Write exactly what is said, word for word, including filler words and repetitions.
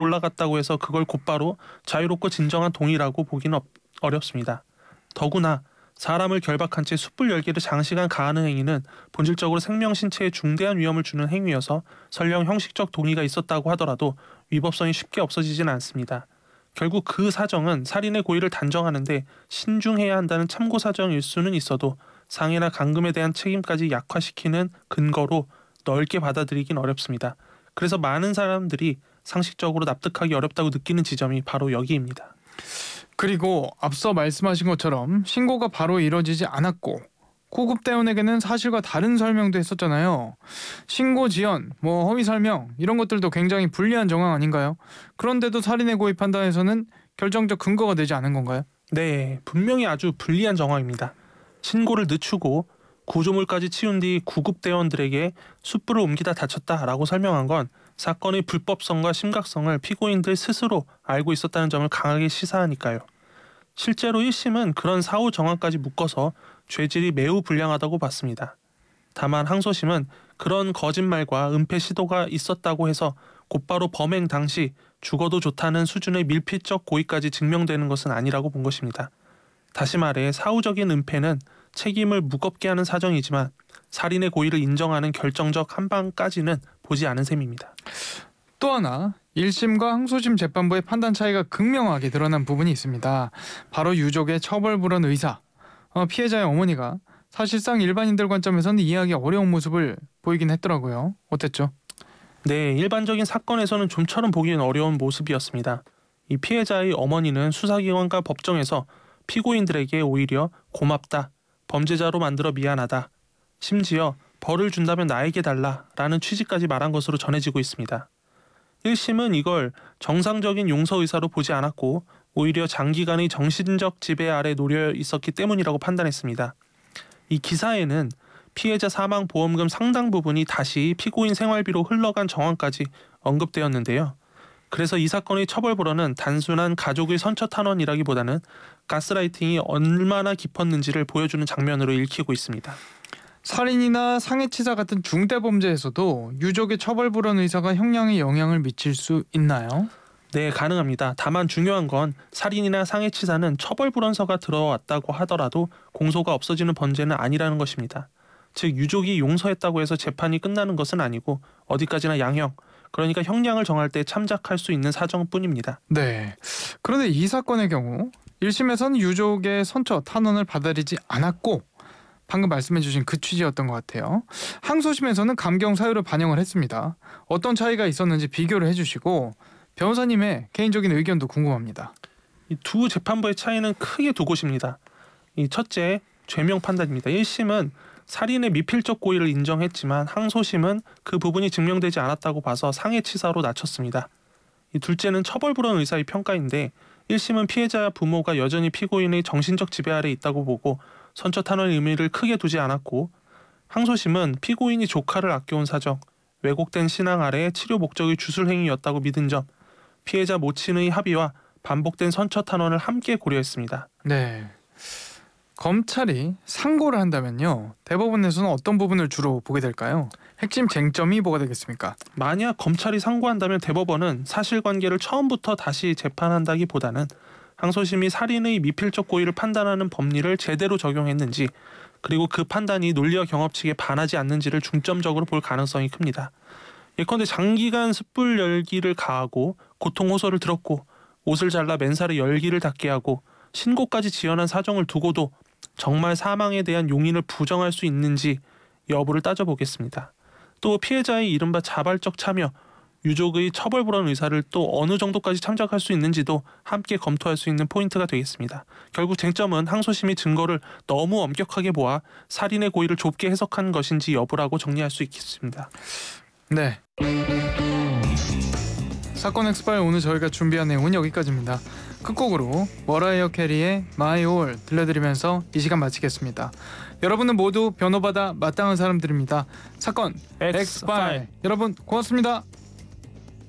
올라갔다고 해서 그걸 곧바로 자유롭고 진정한 동의라고 보기는 어, 어렵습니다. 더구나 사람을 결박한 채 숯불 열기를 장시간 가하는 행위는 본질적으로 생명 신체에 중대한 위험을 주는 행위여서 설령 형식적 동의가 있었다고 하더라도 위법성이 쉽게 없어지진 않습니다. 결국 그 사정은 살인의 고의를 단정하는데 신중해야 한다는 참고 사정일 수는 있어도 상해나 감금에 대한 책임까지 약화시키는 근거로 넓게 받아들이긴 어렵습니다. 그래서 많은 사람들이 상식적으로 납득하기 어렵다고 느끼는 지점이 바로 여기입니다. 그리고 앞서 말씀하신 것처럼 신고가 바로 이뤄지지 않았고 구급대원에게는 사실과 다른 설명도 했었잖아요. 신고 지연, 뭐 허위 설명 이런 것들도 굉장히 불리한 정황 아닌가요? 그런데도 살인의 고의 판단에서는 결정적 근거가 되지 않은 건가요? 네, 분명히 아주 불리한 정황입니다. 신고를 늦추고 구조물까지 치운 뒤 구급대원들에게 숯불을 옮기다 다쳤다라고 설명한 건 사건의 불법성과 심각성을 피고인들 스스로 알고 있었다는 점을 강하게 시사하니까요. 실제로 일 심은 그런 사후 정황까지 묶어서 죄질이 매우 불량하다고 봤습니다. 다만 항소심은 그런 거짓말과 은폐 시도가 있었다고 해서 곧바로 범행 당시 죽어도 좋다는 수준의 밀필적 고의까지 증명되는 것은 아니라고 본 것입니다. 다시 말해 사후적인 은폐는 책임을 무겁게 하는 사정이지만 살인의 고의를 인정하는 결정적 한방까지는 보지 않은 셈입니다. 또 하나 일 심과 항소심 재판부의 판단 차이가 극명하게 드러난 부분이 있습니다. 바로 유족의 처벌불원 의사. 어, 피해자의 어머니가 사실상 일반인들 관점에서는 이해하기 어려운 모습을 보이긴 했더라고요. 어땠죠? 네, 일반적인 사건에서는 좀처럼 보기는 어려운 모습이었습니다. 이 피해자의 어머니는 수사기관과 법정에서 피고인들에게 오히려 고맙다, 범죄자로 만들어 미안하다, 심지어 벌을 준다면 나에게 달라라는 취지까지 말한 것으로 전해지고 있습니다. 일 심은 이걸 정상적인 용서 의사로 보지 않았고 오히려 장기간의 정신적 지배 아래 놓여 있었기 때문이라고 판단했습니다. 이 기사에는 피해자 사망 보험금 상당 부분이 다시 피고인 생활비로 흘러간 정황까지 언급되었는데요. 그래서 이 사건의 처벌불원은 단순한 가족의 선처 탄원이라기보다는 가스라이팅이 얼마나 깊었는지를 보여주는 장면으로 읽히고 있습니다. 살인이나 상해치사 같은 중대범죄에서도 유족의 처벌불원 의사가 형량에 영향을 미칠 수 있나요? 네, 가능합니다. 다만 중요한 건 살인이나 상해치사는 처벌불원서가 들어왔다고 하더라도 공소가 없어지는 범죄는 아니라는 것입니다. 즉 유족이 용서했다고 해서 재판이 끝나는 것은 아니고 어디까지나 양형, 그러니까 형량을 정할 때 참작할 수 있는 사정뿐입니다. 네. 그런데 이 사건의 경우 일 심에서는 유족의 선처 탄원을 받아들이지 않았고 방금 말씀해주신 그 취지였던 것 같아요. 항소심에서는 감경 사유를 반영을 했습니다. 어떤 차이가 있었는지 비교를 해주시고 변호사님의 개인적인 의견도 궁금합니다. 이 두 재판부의 차이는 크게 두 곳입니다. 이 첫째, 죄명 판단입니다. 일 심은 살인의 미필적 고의를 인정했지만 항소심은 그 부분이 증명되지 않았다고 봐서 상해치사로 낮췄습니다. 이 둘째는 처벌불원 의사의 평가인데 일 심은 피해자 부모가 여전히 피고인의 정신적 지배 아래 있다고 보고 선처 탄원의 의미를 크게 두지 않았고 항소심은 피고인이 조카를 아껴온 사정, 왜곡된 신앙 아래의 치료 목적의 주술 행위였다고 믿은 점, 피해자 모친의 합의와 반복된 선처 탄원을 함께 고려했습니다. 네. 검찰이 상고를 한다면요. 대법원에서는 어떤 부분을 주로 보게 될까요? 핵심 쟁점이 뭐가 되겠습니까? 만약 검찰이 상고한다면 대법원은 사실관계를 처음부터 다시 재판한다기보다는 항소심이 살인의 미필적 고의를 판단하는 법리를 제대로 적용했는지 그리고 그 판단이 논리와 경험칙에 반하지 않는지를 중점적으로 볼 가능성이 큽니다. 예컨대 장기간 숯불 열기를 가하고 고통 호소를 들었고 옷을 잘라 맨살에 열기를 닿게 하고 신고까지 지연한 사정을 두고도 정말 사망에 대한 용인을 부정할 수 있는지 여부를 따져보겠습니다. 또 피해자의 이른바 자발적 참여, 유족의 처벌불원 의사를 또 어느 정도까지 참작할 수 있는지도 함께 검토할 수 있는 포인트가 되겠습니다. 결국 쟁점은 항소심이 증거를 너무 엄격하게 보아 살인의 고의를 좁게 해석한 것인지 여부라고 정리할 수 있겠습니다. 네. 사건 엑스파일 오늘 저희가 준비한 내용은 여기까지입니다. 끝곡으로 머라이어 캐리의 My All 들려드리면서 이 시간 마치겠습니다. 여러분은 모두 변호받아 마땅한 사람들입니다. 사건 엑스파일 여러분 고맙습니다.